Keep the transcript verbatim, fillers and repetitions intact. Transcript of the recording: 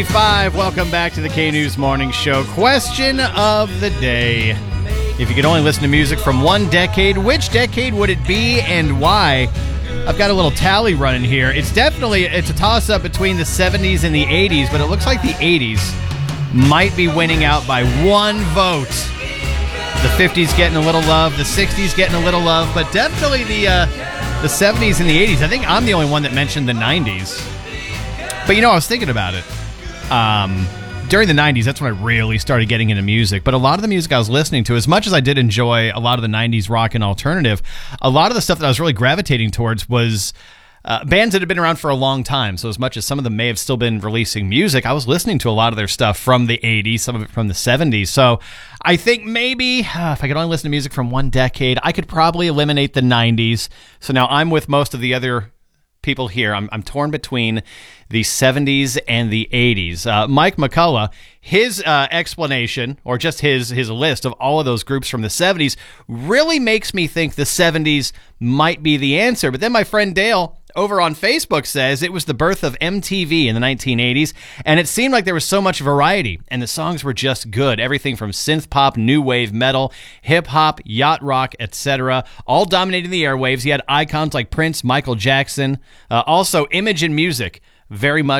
eighty-five. Welcome back to the K-News Morning Show. Question of the day. If you could only listen to music from one decade, which decade would it be and why? I've got a little tally running here. It's definitely, it's a toss-up between the seventies and the eighties, but it looks like the eighties might be winning out by one vote. The fifties getting a little love, the sixties getting a little love, but definitely the uh, the seventies and the eighties. I think I'm the only one that mentioned the nineties. But, you know, I was thinking about it. Um, during the nineties, that's when I really started getting into music. But a lot of the music I was listening to, as much as I did enjoy a lot of the nineties rock and alternative, a lot of the stuff that I was really gravitating towards was uh, bands that had been around for a long time. So as much as some of them may have still been releasing music, I was listening to a lot of their stuff from the eighties, some of it from the seventies. So I think maybe uh, if I could only listen to music from one decade, I could probably eliminate the nineties. So now I'm with most of the other people here. I'm, I'm torn between the seventies and the eighties. Uh, Mike McCullough, his uh, explanation, or just his his list of all of those groups from the seventies, really makes me think the seventies might be the answer. But then my friend Dale over on Facebook says it was the birth of M T V in the nineteen eighties, and it seemed like there was so much variety, and the songs were just good. Everything from synth pop, new wave, metal, hip hop, yacht rock, et cetera, all dominating the airwaves. You had icons like Prince, Michael Jackson, uh, also Image and Music, very much